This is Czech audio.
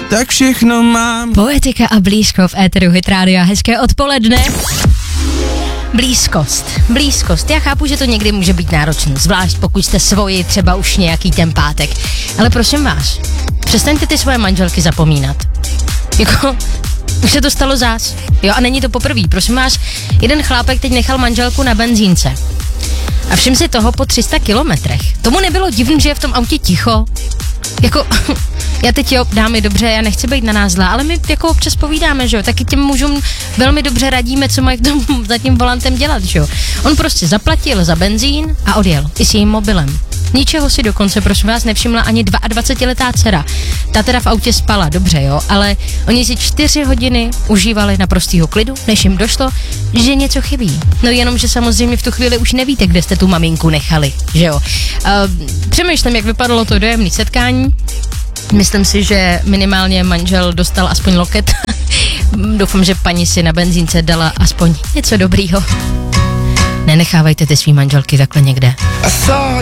tak všechno mám. Poetika a blízko v éteru Hit Radio. Hezké odpoledne. Blízkost. Já chápu, že to někdy může být náročný, zvlášť pokud jste svoji třeba už nějaký ten pátek. Ale prosím vás, přestaňte ty svoje manželky zapomínat. Jako, už se to stalo zás. Jo, a není to poprvé. Prosím vás, jeden chlápek teď nechal manželku na benzínce. A všim si toho po 300 kilometrech. Tomu nebylo divný, že je v tom autě ticho. Jako, já teď dámy, dobře, já nechci být na nás zlá, ale my jako občas povídáme, že jo, taky těm mužům velmi dobře radíme, co mají za tím volantem dělat, že jo. On prostě zaplatil za benzín a odjel, i s jejím mobilem. Ničeho si dokonce, prosím vás, nevšimla ani 22letá dcera. Ta teda v autě spala, dobře, jo, ale oni si 4 hodiny užívali naprostýho klidu, než jim došlo, že něco chybí. No jenom, že samozřejmě v tu chvíli už nevíte, kde jste tu maminku nechali, že jo. Přemýšlím, jak vypadalo to dojemné setkání. Myslím si, že minimálně manžel dostal aspoň loket. Doufám, že paní si na benzínce dala aspoň něco dobrýho. Nenechávajte ty svý manželky takhle někde.